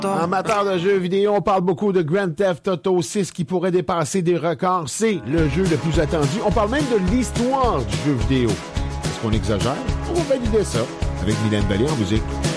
Amateur de jeux vidéo, on parle beaucoup de Grand Theft Auto 6 qui pourrait dépasser des records. C'est le jeu le plus attendu. On parle même de l'histoire du jeu vidéo. Est-ce qu'on exagère? On va valider ça avec Mylène Vallée en musique.